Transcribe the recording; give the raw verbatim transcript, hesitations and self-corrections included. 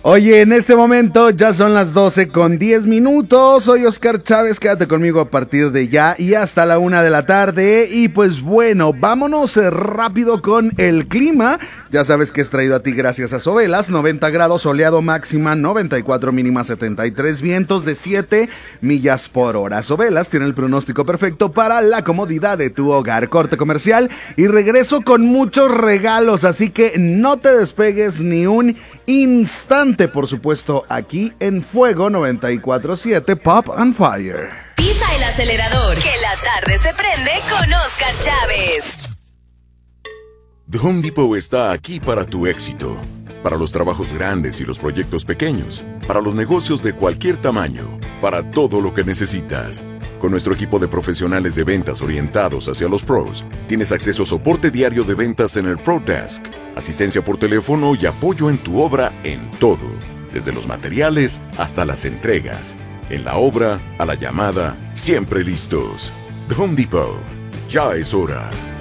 Oye, en este momento ya son las doce con diez minutos. Soy Oscar Chávez, quédate conmigo a partir de ya y hasta la una de la tarde. Y pues bueno, vámonos rápido con el clima. Ya sabes que es traído a ti gracias a Sobelas. noventa grados, soleado, máxima noventa y cuatro, mínima setenta y tres, vientos de siete millas por hora. Sobelas tiene el pronóstico perfecto para la comodidad de tu hogar. Corte comercial y regreso con muchos regalos, así que no te despegues ni un instante, por supuesto, aquí en Fuego noventa y cuatro punto siete Pop and Fire. Pisa el acelerador, que la tarde se prende con Oscar Chávez. The Home Depot está aquí para tu éxito, para los trabajos grandes y los proyectos pequeños, para los negocios de cualquier tamaño, para todo lo que necesitas. Con nuestro equipo de profesionales de ventas orientados hacia los pros, tienes acceso a soporte diario de ventas en el Pro Desk, asistencia por teléfono y apoyo en tu obra en todo, desde los materiales hasta las entregas. En la obra, a la llamada, siempre listos. The Home Depot. Ya es hora.